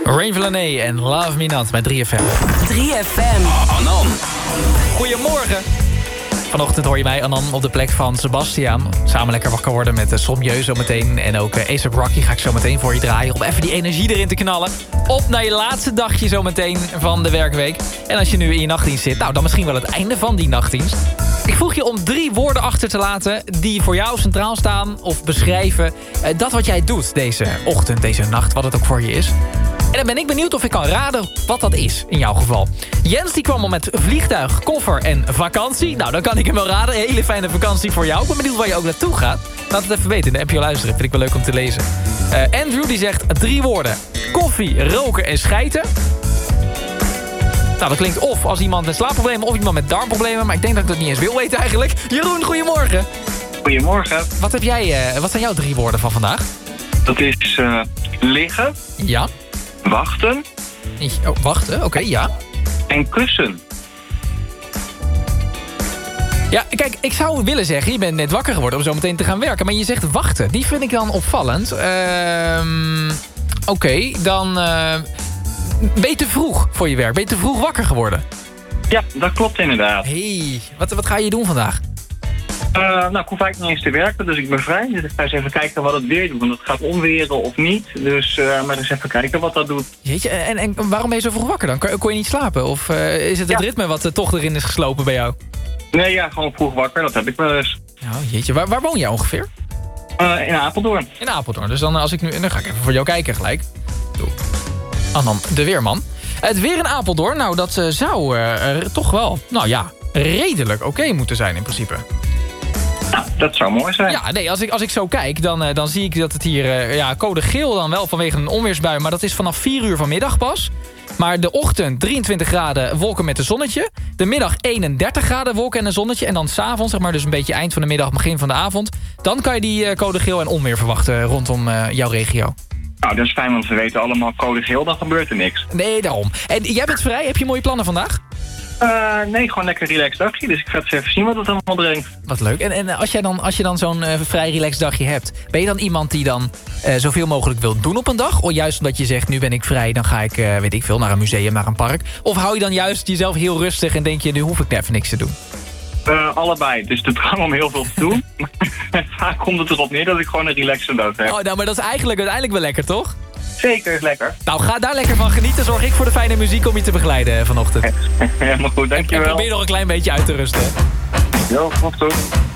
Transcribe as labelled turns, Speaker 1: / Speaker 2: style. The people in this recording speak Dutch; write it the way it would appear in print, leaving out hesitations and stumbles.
Speaker 1: Rain Villané en Love Me Not bij 3FM.
Speaker 2: 3FM.
Speaker 3: Anan.
Speaker 1: Goedemorgen. Vanochtend hoor je mij, Anan, op de plek van Sebastiaan. Samen lekker wakker worden met Somjeu zometeen. En ook A$AP Rocky ga ik zo meteen voor je draaien. Om even die energie erin te knallen. Op naar je laatste dagje zometeen van de werkweek. En als je nu in je nachtdienst zit, nou dan misschien wel het einde van die nachtdienst. Ik vroeg je om 3 woorden achter te laten die voor jou centraal staan of beschrijven dat wat jij doet deze ochtend, deze nacht, wat het ook voor je is. En dan ben ik benieuwd of ik kan raden wat dat is, in jouw geval. Jens die kwam al met vliegtuig, koffer en vakantie. Nou, dan kan ik hem wel raden. Een hele fijne vakantie voor jou. Ik ben benieuwd waar je ook naartoe gaat. Laat het even weten in de appje luisteren. Vind ik wel leuk om te lezen. Andrew die zegt 3 woorden. Koffie, roken en schijten. Nou, dat klinkt of als iemand met slaapproblemen of iemand met darmproblemen. Maar ik denk dat ik dat niet eens wil weten eigenlijk. Jeroen, goedemorgen.
Speaker 4: Goedemorgen.
Speaker 1: Wat heb jij? Wat zijn jouw 3 woorden van vandaag?
Speaker 4: Dat is liggen,
Speaker 1: Ja.
Speaker 4: wachten
Speaker 1: Oh, wachten, oké, ja.
Speaker 4: en kussen.
Speaker 1: Ja, kijk, ik zou willen zeggen, je bent net wakker geworden om zo meteen te gaan werken. Maar je zegt wachten, die vind ik dan opvallend. Oké, dan ben je te vroeg voor je werk. Ben je te vroeg wakker geworden?
Speaker 4: Ja, dat klopt inderdaad.
Speaker 1: Hey, wat ga je doen vandaag?
Speaker 4: Nou, ik hoef eigenlijk niet eens te werken, dus ik ben vrij. Dus ik ga eens even kijken wat het weer doet. Want het gaat onweren of niet. Dus maar eens even kijken wat dat doet.
Speaker 1: Jeetje, en waarom ben je zo vroeg wakker dan? Kon je niet slapen? Of is het het ritme wat toch erin is geslopen bij jou?
Speaker 4: Nee, ja, gewoon vroeg wakker. Dat heb ik wel eens.
Speaker 1: Oh, jeetje, waar woon jij ongeveer?
Speaker 4: In Apeldoorn.
Speaker 1: In Apeldoorn. Dus dan ga ik even voor jou kijken gelijk. Doe. Annan, de weerman. Het weer in Apeldoorn, nou dat zou toch wel, nou ja, redelijk oké moeten zijn in principe.
Speaker 4: Nou, dat zou mooi zijn.
Speaker 1: Ja, nee, als ik zo kijk, dan zie ik dat het hier code geel dan wel vanwege een onweersbui. Maar dat is vanaf 4 uur vanmiddag pas. Maar de ochtend 23 graden wolken met een zonnetje. De middag 31 graden wolken en een zonnetje. En dan 's avonds, zeg maar, dus een beetje eind van de middag, begin van de avond. Dan kan je die code geel en onweer verwachten rondom jouw regio.
Speaker 4: Nou, dat is fijn, want we weten allemaal code geel, dan gebeurt er niks.
Speaker 1: Nee, daarom. En jij bent vrij, heb je mooie plannen vandaag?
Speaker 4: Nee, gewoon lekker relaxed dagje. Dus ik ga eens even zien wat het allemaal brengt.
Speaker 1: Wat leuk. En als je dan zo'n vrij relaxed dagje hebt, ben je dan iemand die dan zoveel mogelijk wil doen op een dag? Of juist omdat je zegt, nu ben ik vrij, dan ga ik, weet ik veel, naar een museum, naar een park? Of hou je dan juist jezelf heel rustig en denk je, nu hoef ik even niks te doen?
Speaker 4: Allebei. Dus de drang om heel veel te doen. Vaak komt het erop neer dat ik gewoon een relaxte dag heb.
Speaker 1: Oh, nou, maar dat is eigenlijk uiteindelijk wel lekker, toch?
Speaker 4: Zeker, is lekker.
Speaker 1: Nou, ga daar lekker van genieten. Zorg ik voor de fijne muziek om je te begeleiden vanochtend.
Speaker 4: Helemaal goed, dankjewel.
Speaker 1: En probeer nog een klein beetje uit te rusten.
Speaker 4: Jo, goed.